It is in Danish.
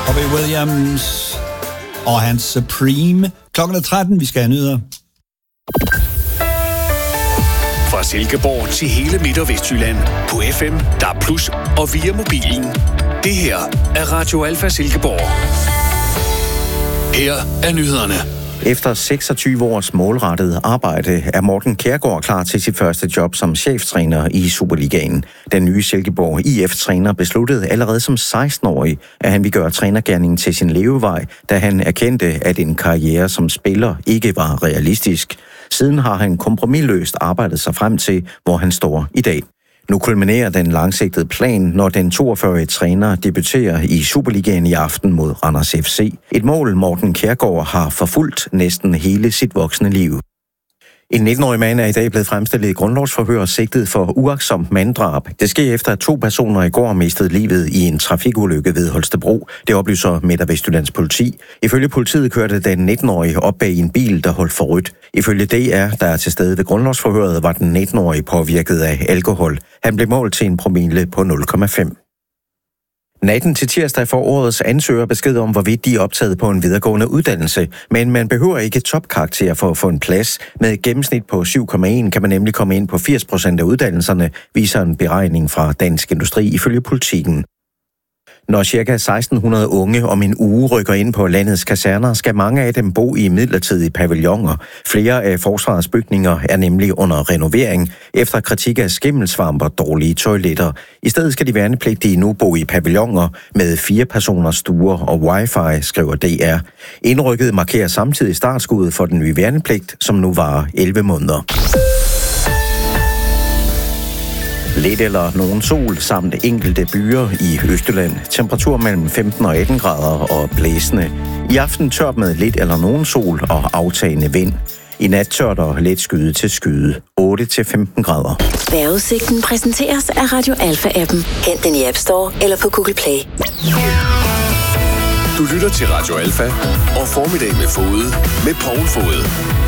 Robbie Williams og hans Supreme. Klokken er 13, vi skal have nyheder. Fra Silkeborg til hele Midt- og Vestjylland på FM, DAB+, og via mobilen. Det her er Radio Alfa Silkeborg. Her er nyhederne. Efter 26 års målrettet arbejde er Morten Kjærgaard klar til sit første job som cheftræner i Superligaen. Den nye Silkeborg IF-træner besluttede allerede som 16-årig, at han ville gøre trænergerningen til sin levevej, da han erkendte, at en karriere som spiller ikke var realistisk. Siden har han kompromisløst arbejdet sig frem til, hvor han står i dag. Nu kulminerer den langsigtede plan, når den 42-årige træner debuterer i Superligaen i aften mod Randers FC. Et mål, Morten Kjærgaard har forfulgt næsten hele sit voksne liv. En 19-årig mand er i dag blevet fremstillet i grundlovsforhør sigtet for uagtsomt manddrab. Det sker efter, at 2 personer i går mistede livet i en trafikulykke ved Holstebro. Det oplyser Midt- og Vestjyllands politi. Ifølge politiet kørte den 19-årige op bag en bil, der holdt for rødt. Ifølge DR, der er til stede ved grundlovsforhøret, var den 19-årige påvirket af alkohol. Han blev målt til en promille på 0,5. Natten til tirsdag får årets ansøgere besked om, hvorvidt de er optaget på en videregående uddannelse, men man behøver ikke topkarakter for at få en plads. Med et gennemsnit på 7,1 kan man nemlig komme ind på 80% af uddannelserne, viser en beregning fra Dansk Industri ifølge Politiken. Når ca. 1600 unge om en uge rykker ind på landets kaserner, skal mange af dem bo i midlertidige pavilloner. Flere af forsvarets bygninger er nemlig under renovering, efter kritik af skimmelsvamp og dårlige toiletter. I stedet skal de værnepligtige nu bo i pavilloner med 4 personers stuer og wifi, skriver DR. Indrykket markerer samtidig startskuddet for den nye værnepligt, som nu varer 11 måneder. Lidt eller nogen sol samt enkelte byer i Østjylland. Temperatur mellem 15 og 18 grader og blæsende. I aften tørt med lidt eller nogen sol og aftagende vind. I nat tørt og let skyde til skyde. 8-15 grader. Vejrudsigten præsenteres af Radio Alfa-appen. Hent den i App Store eller på Google Play. Du lytter til Radio Alfa og Formiddag med Fode med Poul Fode.